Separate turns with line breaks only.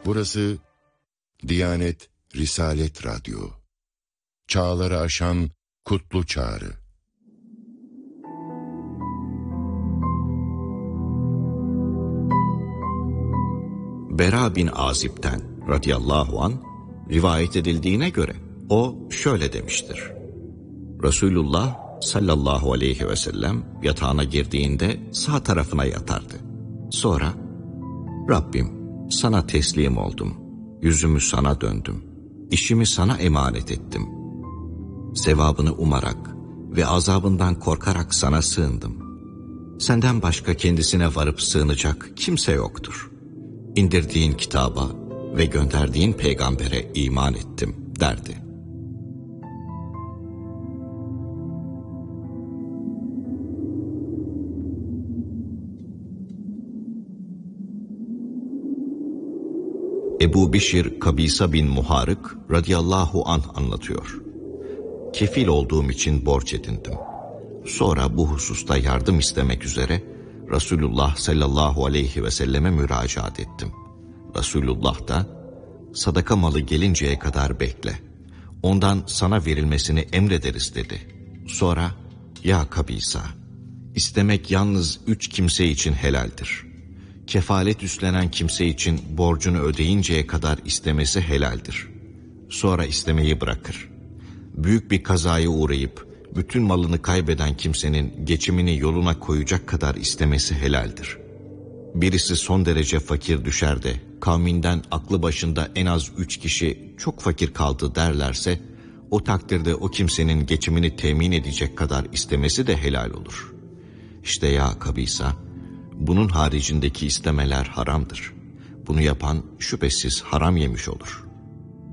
Burası Diyanet Risalet Radyo. Çağları aşan kutlu çağrı.
Bera bin Azib'den radıyallahu an rivayet edildiğine göre o şöyle demiştir. Resulullah sallallahu aleyhi ve sellem yatağına girdiğinde sağ tarafına yatardı. Sonra Rabbim sana teslim oldum, yüzümü sana döndüm, işimi sana emanet ettim. Sevabını umarak ve azabından korkarak sana sığındım. Senden başka kendisine varıp sığınacak kimse yoktur. İndirdiğin kitaba ve gönderdiğin peygambere iman ettim derdi. Ebu Bişir Kabisa bin Muharık radıyallahu anh anlatıyor. Kefil olduğum için borç edindim. Sonra bu hususta yardım istemek üzere Resulullah sallallahu aleyhi ve selleme müracaat ettim. Resulullah da sadaka malı gelinceye kadar bekle, ondan sana verilmesini emrederiz dedi. Sonra ya Kabisa, istemek yalnız 3 kimse için helaldir. Kefalet üstlenen kimse için borcunu ödeyinceye kadar istemesi helaldir. Sonra istemeyi bırakır. Büyük bir kazaya uğrayıp bütün malını kaybeden kimsenin geçimini yoluna koyacak kadar istemesi helaldir. Birisi son derece fakir düşer de kavminden aklı başında en az 3 kişi çok fakir kaldı derlerse, o takdirde o kimsenin geçimini temin edecek kadar istemesi de helal olur. İşte ya Kabisa, bunun haricindeki istemeler haramdır. Bunu yapan şüphesiz haram yemiş olur.